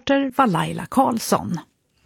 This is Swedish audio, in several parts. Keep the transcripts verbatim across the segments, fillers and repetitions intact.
Reporter var Laila Karlsson.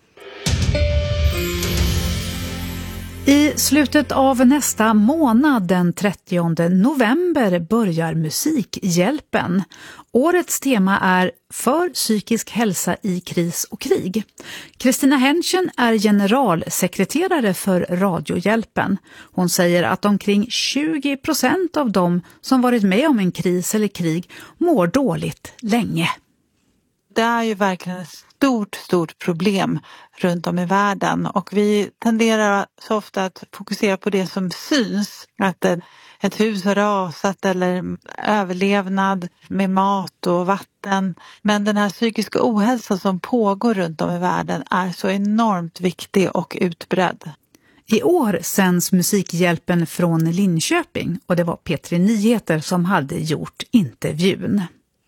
I slutet av nästa månad, den trettionde november, börjar Musikhjälpen. Årets tema är för psykisk hälsa i kris och krig. Kristina Henschen är generalsekreterare för Radiohjälpen. Hon säger att omkring tjugo procent av dem som varit med om en kris eller krig mår dåligt länge. Det är ju verkligen ett stort, stort problem runt om i världen och vi tenderar så ofta att fokusera på det som syns. Att ett hus har rasat eller överlevnad med mat och vatten. Men den här psykiska ohälsan som pågår runt om i världen är så enormt viktig och utbredd. I år sänds Musikhjälpen från Linköping och det var P tre Nyheter som hade gjort intervjun.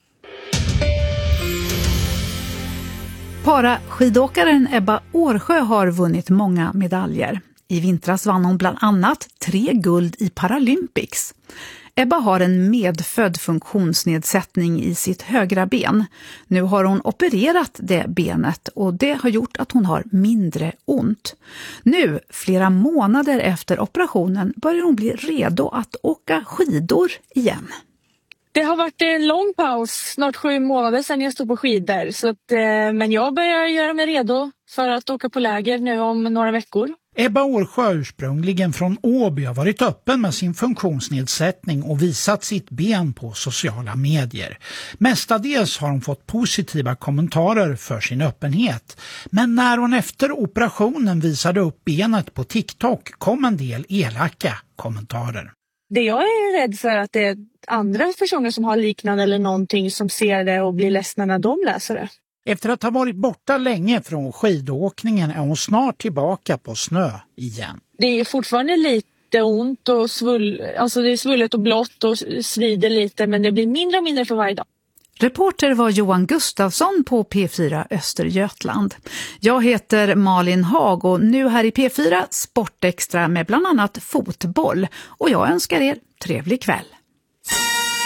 Paraskidåkaren Ebba Årsjö har vunnit många medaljer. I vintras vann hon bland annat tre guld i Paralympics. Ebba har en medfödd funktionsnedsättning i sitt högra ben. Nu har hon opererat det benet och det har gjort att hon har mindre ont. Nu, flera månader efter operationen, börjar hon bli redo att åka skidor igen. Det har varit en lång paus, snart sju månader sedan jag stod på skidor. Så att, eh, men jag börjar göra mig redo för att åka på läger nu om några veckor. Ebba Årsjö, ursprungligen från Åby, har varit öppen med sin funktionsnedsättning och visat sitt ben på sociala medier. Mestadels har hon fått positiva kommentarer för sin öppenhet. Men när hon efter operationen visade upp benet på TikTok kom en del elaka kommentarer. Det jag är rädd för att det är andra personer som har liknande eller någonting som ser det och blir ledsna när de läser det. Efter att ha varit borta länge från skidåkningen är hon snart tillbaka på snö igen. Det är fortfarande lite ont och svull, alltså det är svullet och blått och svider lite, men det blir mindre och mindre för varje dag. Reporter var Johan Gustafsson på P fyra Östergötland. Jag heter Malin Hag och nu här i P fyra Sportextra med bland annat fotboll. Och jag önskar er trevlig kväll.